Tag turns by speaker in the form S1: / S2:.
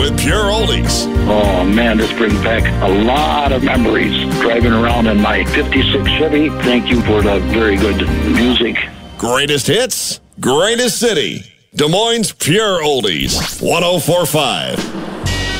S1: with Pure Oldies.
S2: Oh, man, this brings back a lot of memories. Driving around in my 56 Chevy. Thank you for the very good music.
S1: Greatest hits, greatest city. Des Moines Pure Oldies, 104.5.